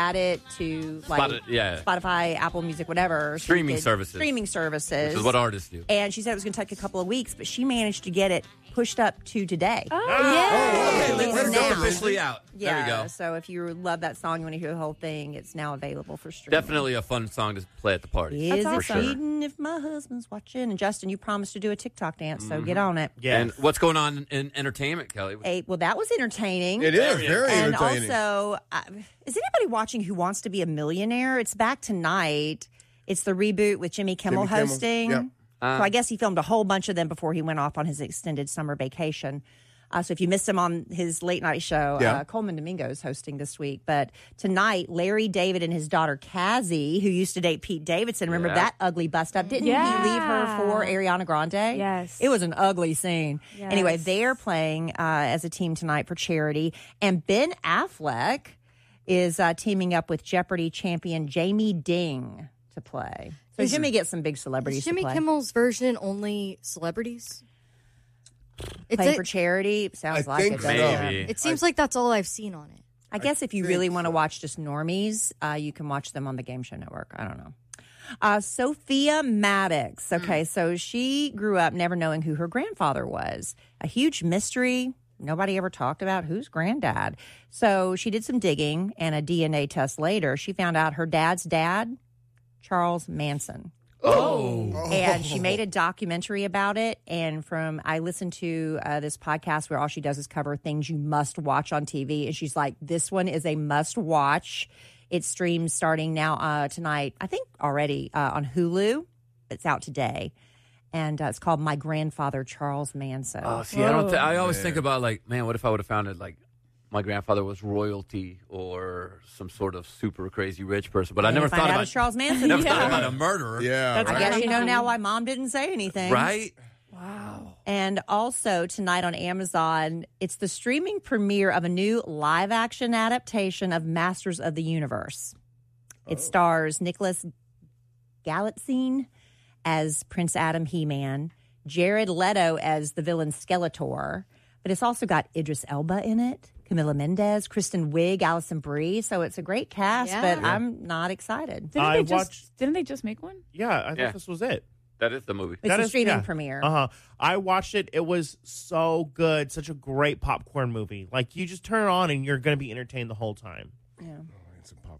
add it to Spotify, Apple Music, whatever. Streaming services. Which is what artists do. And she said it was going to take a couple of weeks, but she managed to get it pushed up to today. It's officially out. Yeah, there we go. So if you love that song, you want to hear the whole thing, it's now available for streaming. Definitely a fun song to play at the party. Is That's it awesome. cheating if my husband's watching? And Justin, you promised to do a TikTok dance, so get on it. Yeah. And what's going on in entertainment, Kelly? Well, that was entertaining. It is very And entertaining. also, is anybody watching Who Wants to Be a Millionaire? It's back tonight. It's the reboot with Jimmy Kimmel hosting. Yep. So I guess he filmed a whole bunch of them before he went off on his extended summer vacation. So if you missed him on his late night show, Coleman Domingo is hosting this week. But tonight, Larry David and his daughter Cassie, who used to date Pete Davidson, remember that ugly bust up? Didn't he leave her for Ariana Grande? Yes. It was an ugly scene. Yes. Anyway, they're playing as a team tonight for charity. And Ben Affleck is teaming up with Jeopardy champion Jamie Ding to play. So Jimmy gets some big celebrities Jimmy to play. Kimmel's version only celebrities? Playing for charity? Sounds I like think it. so. doesn't Maybe. it? It seems like that's all I've seen on it. I guess if you think really want to so. watch just normies, you can watch them on the Game Show Network. I don't know. Sophia Maddox. Okay, so she grew up never knowing who her grandfather was. A huge mystery. Nobody ever talked about who's granddad. So she did some digging, and a DNA test later, she found out her dad's dad, Charles Manson. And she made a documentary about it. And I listened to this podcast where all she does is cover things you must watch on TV. And she's like, this one is a must watch. It streams starting now tonight, I think already on Hulu. It's out today. And it's called My Grandfather, Charles Manson. Oh, see, I always think about, like, man, what if I would have found it, like, my grandfather was royalty or some sort of super crazy rich person. But I never thought about Charles Manson. Never thought about a murderer. Yeah. I guess you know now why Mom didn't say anything. Right? Wow. And also tonight on Amazon, it's the streaming premiere of a new live-action adaptation of Masters of the Universe. It stars Nicholas Galitzine as Prince Adam He-Man, Jared Leto as the villain Skeletor, but it's also got Idris Elba in it, Camila Mendez, Kristen Wiig, Allison Brie. So it's a great cast, but I'm not excited. Didn't they just make one? Yeah, I thought this was it. That is the movie. It's a streaming premiere. I watched it. It was so good. Such a great popcorn movie. Like, you just turn it on and you're going to be entertained the whole time. Yeah. Some popcorn.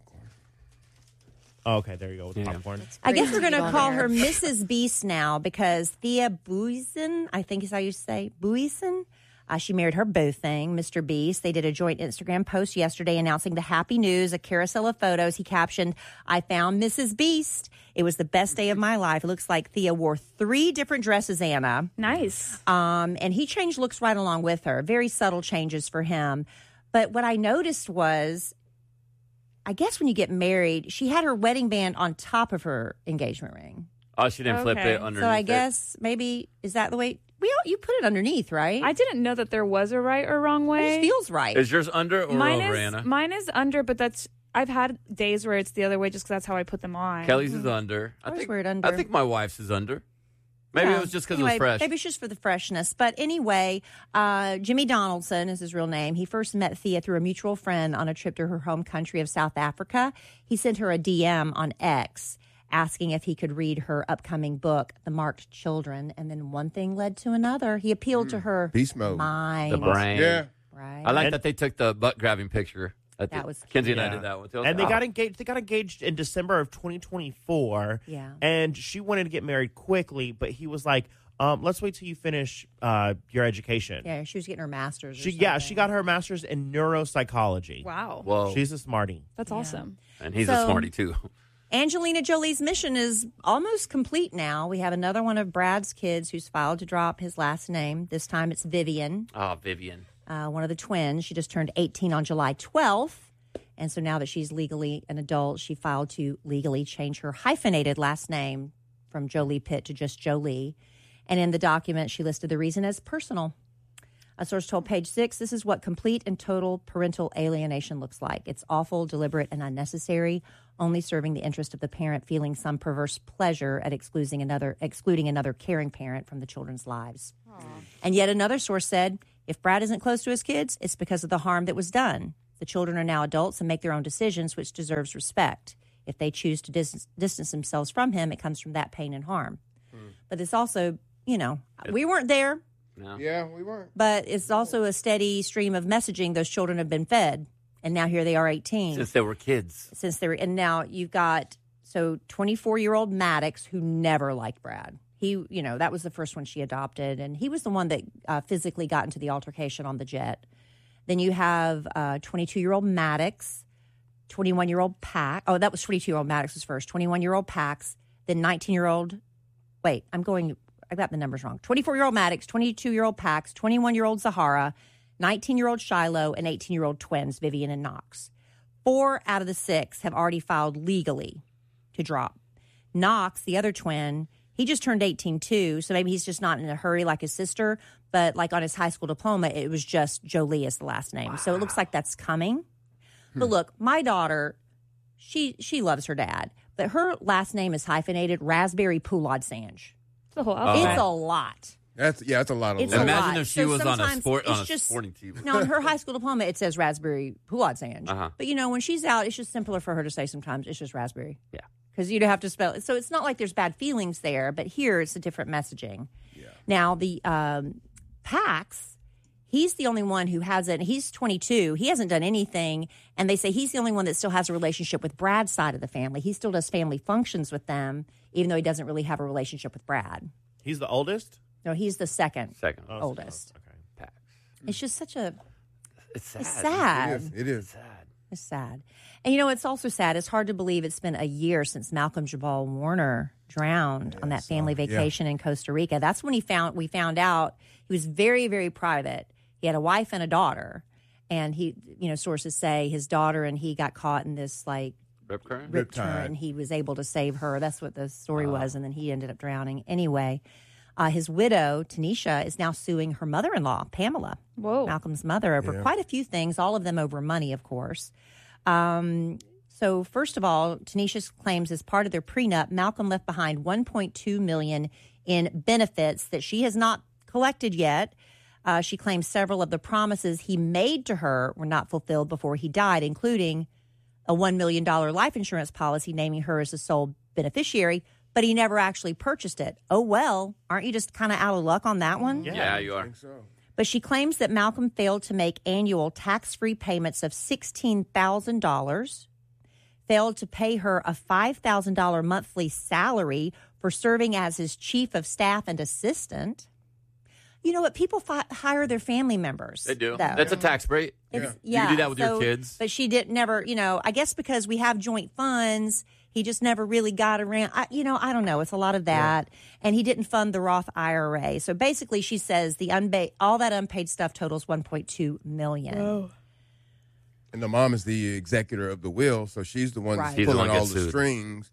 Oh, okay, there you go with popcorn. I guess we're going to call her Mrs. Beast now because Thea Buisen, I think is how you say, Buisen, she married her boo thing, Mr. Beast. They did a joint Instagram post yesterday announcing the happy news, a carousel of photos. He captioned, I found Mrs. Beast. It was the best day of my life. It looks like Thea wore 3 different dresses, Anna. Nice. And he changed looks right along with her. Very subtle changes for him. But what I noticed was, I guess when you get married, she had her wedding band on top of her engagement ring. Oh, she didn't flip it underneath. So I guess maybe, is that the way? You put it underneath, right? I didn't know that there was a right or wrong way. It just feels right. Is yours under or over, Anna? Mine is under, but I've had days where it's the other way just because that's how I put them on. Kelly's is under. I wear it under. I think my wife's is under. Maybe it was just because it was fresh. Maybe it's just for the freshness. But anyway, Jimmy Donaldson is his real name. He first met Thea through a mutual friend on a trip to her home country of South Africa. He sent her a DM on X asking if he could read her upcoming book, The Marked Children. And then one thing led to another. He appealed to her Beast mode. mind. The brain. Yeah. Right. I like that they took the butt-grabbing picture. That was Kenzie cute. and I did that one, too. And they got engaged. They got engaged in December of 2024. Yeah. And she wanted to get married quickly, but he was like, let's wait till you finish your education. Yeah, she was getting her master's. She got her master's in neuropsychology. Wow. Whoa. She's a smarty. That's awesome. And he's a smarty, too. Angelina Jolie's mission is almost complete now. We have another one of Brad's kids who's filed to drop his last name. This time it's Vivian. Oh, Vivian. One of the twins. She just turned 18 on July 12th. And so now that she's legally an adult, she filed to legally change her hyphenated last name from Jolie Pitt to just Jolie. And in the document, she listed the reason as personal. A source told Page Six, this is what complete and total parental alienation looks like. It's awful, deliberate, and unnecessary, only serving the interest of the parent feeling some perverse pleasure at excluding another caring parent from the children's lives. Aww. And yet another source said, if Brad isn't close to his kids, it's because of the harm that was done. The children are now adults and make their own decisions, which deserves respect. If they choose to distance themselves from him, it comes from that pain and harm. But it's also, we weren't there, No. Yeah, we weren't. but it's also a steady stream of messaging. Those children have been fed, and now here they are 18. Since they were kids. And now you've got 24-year-old Maddox, who never liked Brad. He, that was the first one she adopted, and he was the one that physically got into the altercation on the jet. Then you have 22-year-old Maddox, 21-year-old Pax. Oh, that was 22-year-old Maddox was first. 21-year-old Pax, then 19-year-old. Wait, I got the numbers wrong. 24-year-old Maddox, 22-year-old Pax, 21-year-old Zahara, 19-year-old Shiloh, and 18-year-old twins, Vivian and Knox. 4 out of the 6 have already filed legally to drop. Knox, the other twin, he just turned 18 too, so maybe he's just not in a hurry like his sister, but like on his high school diploma, it was just Jolie as the last name. Wow. So it looks like that's coming. But look, my daughter, she loves her dad, but her last name is hyphenated Raspberry Poulad Sanj. The whole alphabet. It's a lot. That's a lot of It's a letters. Imagine lot. if she So was on a sometimes it's just- sporting team. Now, on her high school diploma, it says Raspberry Poulad Sanj. Uh-huh. But, when she's out, it's just simpler for her to say sometimes it's just Raspberry. Yeah. Because you don't have to spell it. So it's not like there's bad feelings there, but here it's a different messaging. Yeah. Now, the Pax, he's the only one who hasn't. He's 22. He hasn't done anything. And they say he's the only one that still has a relationship with Brad's side of the family. He still does family functions with them, even though he doesn't really have a relationship with Brad. He's the oldest? No, he's the second Second. oldest. Okay. Pax. It's just such a... It's sad. It's sad. It is. Sad. It's sad. And it's also sad. It's hard to believe it's been a year since Malcolm Jabal Warner drowned on that family vacation in Costa Rica. That's when we found out he was very, very private. He had a wife and a daughter. And he, sources say his daughter and he got caught in this Rip current? rip Riptide. current, and he was able to save her. That's what the story was. And then he ended up drowning. Anyway, his widow, Tanisha, is now suing her mother-in-law, Pamela. Whoa. Malcolm's mother, over quite a few things, all of them over money, of course. So first of all, Tanisha claims as part of their prenup, Malcolm left behind $1.2 million in benefits that she has not collected yet. She claims several of the promises he made to her were not fulfilled before he died, including a $1 million life insurance policy naming her as the sole beneficiary, but he never actually purchased it. Oh, well, aren't you just kind of out of luck on that one? Yeah, you I are. think so. But she claims that Malcolm failed to make annual tax-free payments of $16,000, failed to pay her a $5,000 monthly salary for serving as his chief of staff and assistant. You know what? People hire their family members. They do. though. That's a tax break. It's- You can do that with your kids. But she never, I guess because we have joint funds, he just never really got around. I don't know. It's a lot of that. And he didn't fund the Roth IRA. So basically, she says all that unpaid stuff totals $1.2 million. Whoa. And the mom is the executor of the will, so she's the one Right. She's the pulling one all gets the sued. strings,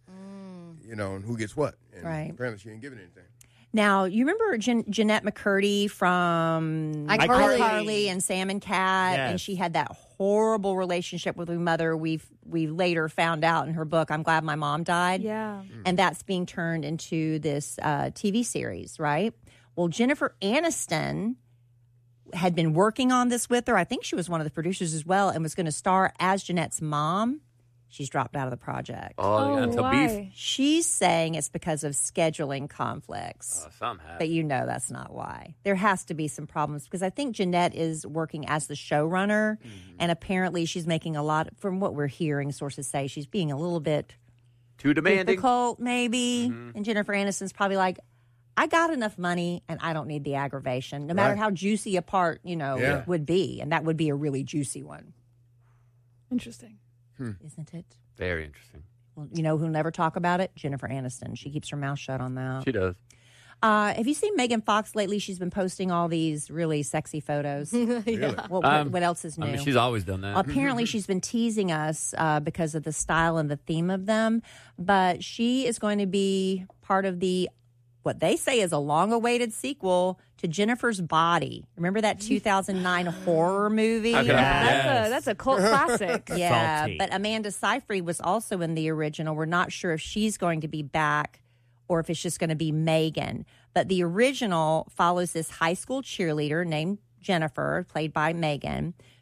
and who gets what. And Right. apparently she ain't giving anything. Now, you remember Jeanette McCurdy from iCarly. iCarly and Sam and Cat, and Yes. she had that horrible relationship with her mother. We later found out in her book, I'm Glad My Mom Died. Yeah. And that's being turned into this TV series, right? Well, Jennifer Aniston had been working on this with her. I think she was one of the producers as well and was going to star as Jeanette's mom. She's dropped out of the project. Oh, until beef. why? She's saying it's because of scheduling conflicts. Some have. But that's not why. There has to be some problems because I think Jeanette is working as the showrunner, and apparently she's making a lot, from what we're hearing, sources say she's being a little bit Too demanding. difficult, maybe. And Jennifer Aniston's probably like, I got enough money and I don't need the aggravation, no matter Right. how juicy a part, Yeah. it would be. And that would be a really juicy one, Interesting. isn't it? Very interesting. Well, who'll never talk about it? Jennifer Aniston. She keeps her mouth shut on that. She does. Have you seen Megan Fox lately? She's been posting all these really sexy photos. What else is new? I mean, she's always done that. Apparently, she's been teasing us because of the style and the theme of them. But she is going to be part of what they say is a long-awaited sequel to Jennifer's Body. Remember that 2009 horror movie? How could I forget? That's a cult classic. Yeah, Salty. but Amanda Seyfried was also in the original. We're not sure if she's going to be back or if it's just going to be Megan. But the original follows this high school cheerleader named Jennifer, played by Megan,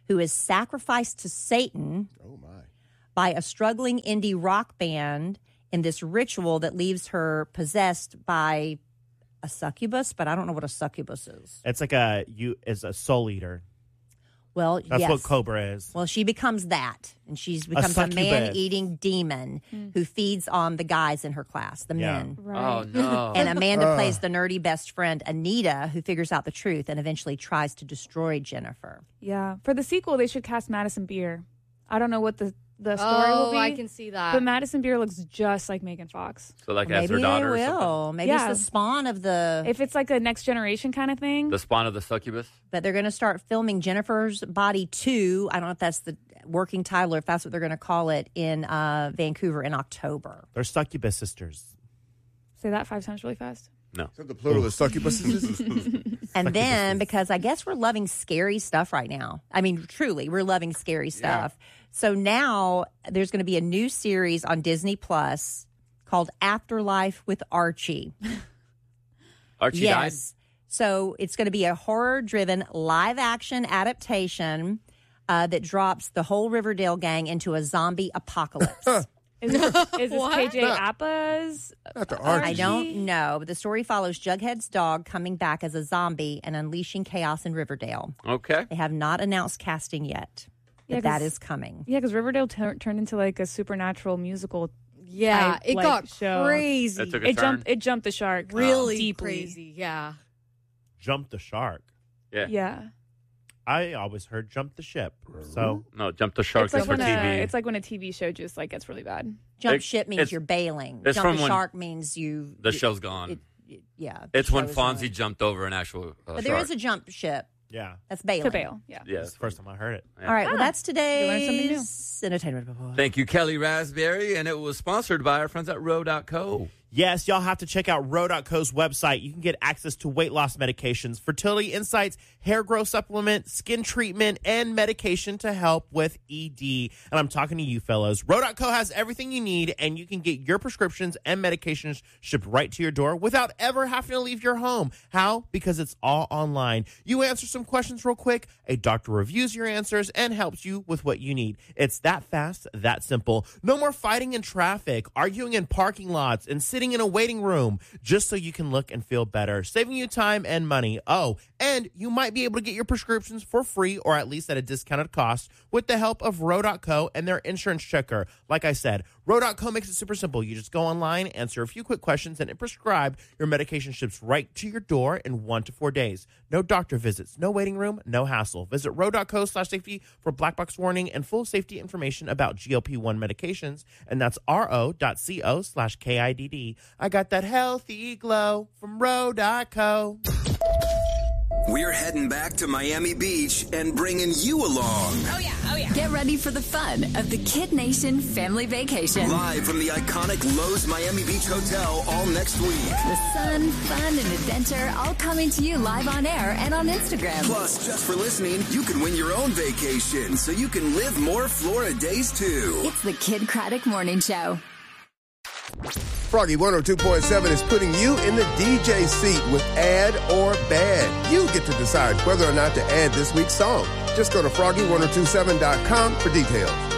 who is sacrificed to Satan Oh, my. by a struggling indie rock band in this ritual that leaves her possessed by a succubus, but I don't know what a succubus is. It's like is a soul eater. Well, That's yes. what Cobra is. Well, she becomes that, and she becomes a succubus. man-eating demon who feeds on the guys in her class, the Yeah. men. Right. Oh no! And Amanda plays the nerdy best friend, Anita, who figures out the truth and eventually tries to destroy Jennifer. Yeah. For the sequel, they should cast Madison Beer. I don't know what the story will be. I can see that. But Madison Beer looks just like Megan Fox. So like Or as her maybe daughter they or something. will. Maybe Yeah. it's the spawn of the. If it's like a next generation kind of thing. The spawn of the succubus. But they're going to start filming Jennifer's Body 2. I don't know if that's the working title or if that's what they're going to call it in Vancouver in October. They're succubus sisters. Say that 5 times really fast. No. Is that the plural of succubuses? And then, because I guess we're loving scary stuff right now. I mean, truly, we're loving scary stuff. So now there's going to be a new series on Disney Plus called Afterlife with Archie. Archie died. Yes. So it's going to be a horror-driven live-action adaptation that drops the whole Riverdale gang into a zombie apocalypse. Is this What? KJ Appa's? Not the Archie. I don't know, but the story follows Jughead's dog coming back as a zombie and unleashing chaos in Riverdale. Okay. They have not announced casting yet, Yeah, but that 'cause- is coming. Yeah, because Riverdale turned into like a supernatural musical. yeah, type, it like, got show. crazy. That took a turn. It jumped the shark. really deeply. crazy. Yeah. Jump the shark. Yeah. Yeah. I always heard jump the ship. So No, Jump the Shark It's like is for when TV. it's like when a TV show just like gets really bad. Jump It- ship means it's- you're bailing. it's Jump from the when shark means you. the show's gone. Yeah. It's the when show is Fonzie ruined. jumped over an actual But there shark. is a jump ship. yeah, That's bailing. To bail. Yeah. Yeah. that's the first time I heard it. Yeah. All right. Well, that's You learned something new. today's entertainment report. Thank you, Kelly Raspberry, and it was sponsored by our friends at Row.co. Yes, y'all have to check out Ro.co's website. You can get access to weight loss medications, fertility insights, hair growth supplement, skin treatment, and medication to help with ED. And I'm talking to you fellows. Ro.co has everything you need, and you can get your prescriptions and medications shipped right to your door without ever having to leave your home. How? Because it's all online. You answer some questions real quick, a doctor reviews your answers, and helps you with what you need. It's that fast, that simple. No more fighting in traffic, arguing in parking lots, and sitting in a waiting room just so you can look and feel better, saving you time and money. Oh, and you might be able to get your prescriptions for free or at least at a discounted cost with the help of Ro.co and their insurance checker. Like I said, Ro.co makes it super simple. You just go online, answer a few quick questions, and it prescribe your medication ships right to your door in 1 to 4 days. No doctor visits, no waiting room, no hassle. Visit Ro.co/safety for black box warning and full safety information about GLP-1 medications, and that's Ro.co/KIDD. I got that healthy glow from Ro.co. We're heading back to Miami Beach and bringing you along. Get ready for the fun of the Kid Nation family vacation. Live from the iconic Lowe's Miami Beach Hotel all next week. The sun, fun, and adventure all coming to you live on air and on Instagram. Plus, just for listening, you can win your own vacation so you can live more Florida days too. It's the Kid Craddock Morning Show. Froggy 102.7 is putting you in the DJ seat with Add or Bad. You get to decide whether or not to add this week's song. Just go to froggy1027.com for details.